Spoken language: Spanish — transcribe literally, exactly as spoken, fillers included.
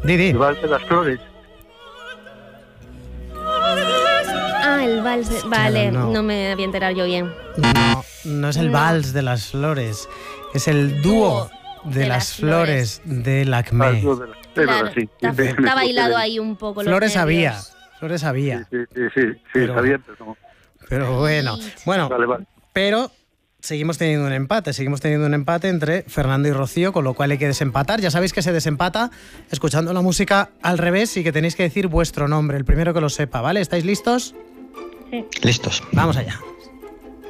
Didi. El vals de las flores. Ah, el vals. de- Vale, no. no. me había enterado yo bien. No, no es el No. vals de las flores. Es el dúo de, de las, las flores, del Ah, Acme. el dúo de las- es Claro, verdad, sí. está, Sí, me está bailado equivoqué. ahí un poco. los Flores había. nervios. Flores Sí, había. sí, sí, sí, sí, Pero- sabía, pero no. Pero bueno. Bueno, Vale, vale. pero seguimos teniendo un empate. Seguimos teniendo un empate entre Fernando y Rocío, con lo cual hay que desempatar. Ya sabéis que se desempata escuchando la música al revés y que tenéis que decir vuestro nombre, el primero que lo sepa, ¿vale? ¿Estáis listos? Listos. Vamos allá.